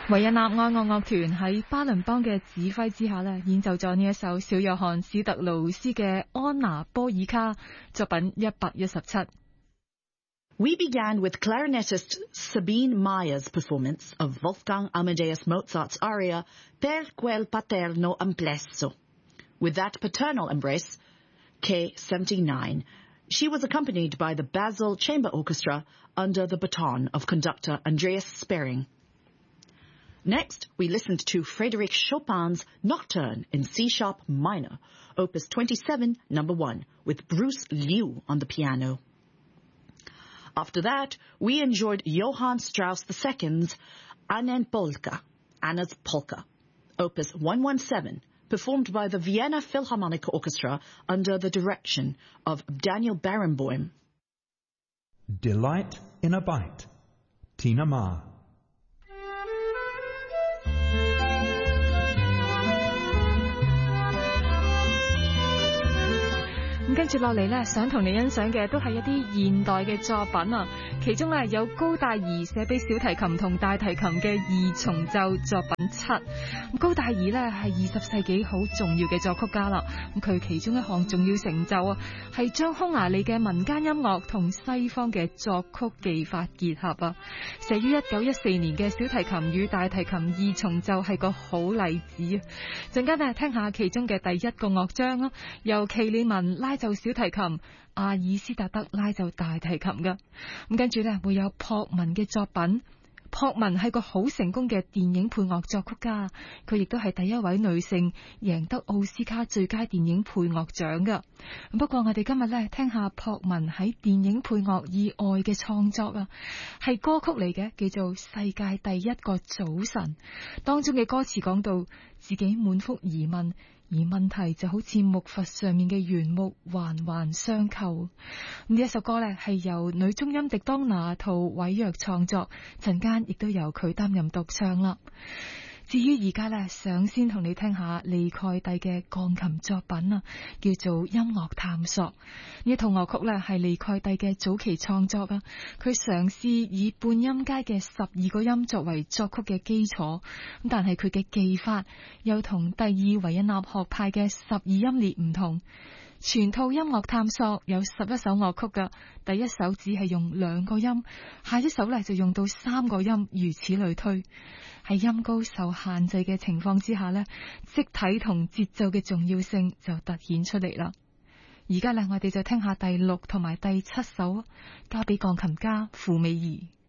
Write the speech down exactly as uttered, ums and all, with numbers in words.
維也納愛樂樂團喺巴倫邦嘅指揮之下咧，演奏咗呢一首小約翰史特勞斯嘅安娜波爾卡作品一百一十七。 We began with clarinetist Sabine Meyer's performance of Wolfgang Amadeus Mozart's aria Per quel paterno amplesso. With that paternal embrace, K seventy-nine, she was accompanied by the Basel Chamber Orchestra under the baton of conductor Andreas Spering. Next, we listened to Frédéric Chopin's Nocturne in C-sharp minor, opus twenty-seven, number one, with Bruce Liu on the piano. After that, we enjoyed Johann Strauss the Second's Annen Polka, Anna's Polka, opus one seventeen, performed by the Vienna Philharmonic Orchestra under the direction of Daniel Barenboim. Delight in a Bite, Tina Ma. 咁跟住落嚟咧，想同你欣賞嘅都係一啲現代嘅作品啊。其中咧有高大儀寫俾小提琴同大提琴嘅二重奏作品七。咁高大儀咧係二十世紀好重要嘅作曲家啦。咁佢其中一項重要成就啊，係將匈牙利嘅民間音樂同西方嘅作曲技法結合啊。寫於一九一四年嘅小提琴與大提琴二重奏係個好例子啊。陣間咧聽下其中嘅第一個樂章啦，由奇利文拉奏小提琴，阿爾斯達德拉奏大提琴㗎。咁跟住咧會有朴文嘅作品。朴文係個好成功嘅電影配樂作曲家，佢亦都係第一位女性贏得奧斯卡最佳電影配樂獎㗎。不過我哋今日咧聽下朴文喺電影配樂以外嘅創作啊，係歌曲嚟嘅，叫做《世界第一個早晨》。當中嘅歌詞講到自己滿腹疑問，而問題就好似木筏上面嘅原木環環相扣。呢一首歌呢係由女中音狄當娜圖委約創作，陣間亦都由佢擔任獨唱啦。至於而家呢，想先同你聽下利蓋蒂嘅鋼琴作品啊，叫做《音樂探索》。呢套樂曲呢係利蓋蒂嘅早期創作啊，佢嘗試以半音階嘅十二個音作為作曲嘅基礎，但係佢嘅技法又同第二維也納學派嘅十二音列唔同。全套音樂探索有十一首樂曲噶，第一首只係用兩個音，下一首呢就用到三個音，如此類推。喺音高受限制嘅情況之下呢，即體同節奏嘅重要性就凸顯出嚟啦。而家呢，我哋就聽下第六同埋第七首，交俾鋼琴家傅美儀。